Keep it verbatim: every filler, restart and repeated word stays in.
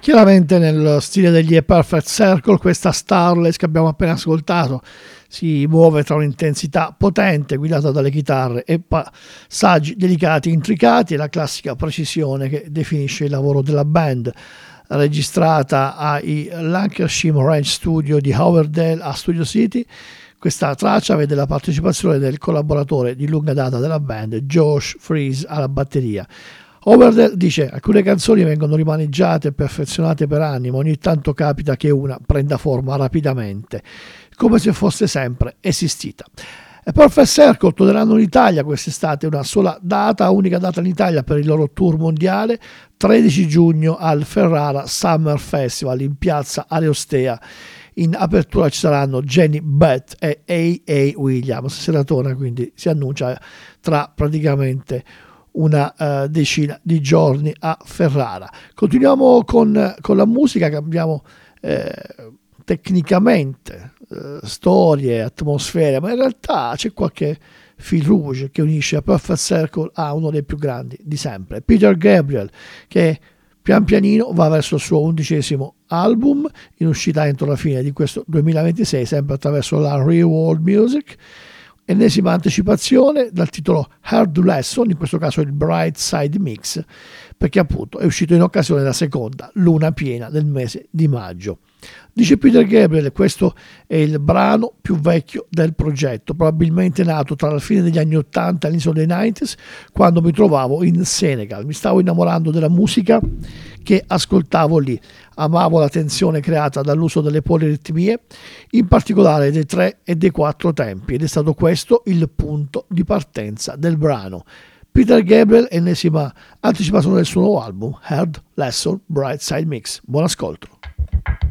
Chiaramente nel stile degli A Perfect Circle, questa Starless che abbiamo appena ascoltato si muove tra un'intensità potente guidata dalle chitarre e passaggi delicati e intricati e la classica precisione che definisce il lavoro della band, registrata ai Lancashire Range Studio di Howardale a Studio City. Questa traccia vede la partecipazione del collaboratore di lunga data della band, Josh Freese, alla batteria. Overdale dice: alcune canzoni vengono rimaneggiate e perfezionate per anni, ma ogni tanto capita che una prenda forma rapidamente, come se fosse sempre esistita. E Perfect Circle torneranno in Italia quest'estate, una sola data, unica data in Italia per il loro tour mondiale, tredici giugno al Ferrara Summer Festival in piazza Areostea. In apertura ci saranno Jenny Beth e A A Williams, seratona, quindi si annuncia tra praticamente una uh, decina di giorni a Ferrara. Continuiamo con, con la musica, cambiamo eh, tecnicamente eh, storie, atmosfere, ma in realtà c'è qualche fil rouge che unisce a Perfect Circle a uno dei più grandi di sempre, Peter Gabriel, che pian pianino va verso il suo undicesimo album, in uscita entro la fine di questo duemilaventisei, sempre attraverso la Real World Music. Ennesima anticipazione dal titolo Hard Lesson, in questo caso il Bright Side Mix, perché appunto è uscito in occasione della seconda luna piena del mese di maggio. Dice Peter Gabriel, questo è il brano più vecchio del progetto, probabilmente nato tra la fine degli anni ottanta e l'inizio dei novanta, quando mi trovavo in Senegal. Mi stavo innamorando della musica che ascoltavo lì. Amavo la tensione creata dall'uso delle poliritmie, in particolare dei tre e dei quattro tempi, ed è stato questo il punto di partenza del brano. Peter Gabriel, ennesima anticipazione del suo nuovo album, Hard Lesson Bright Side Mix. Buon ascolto.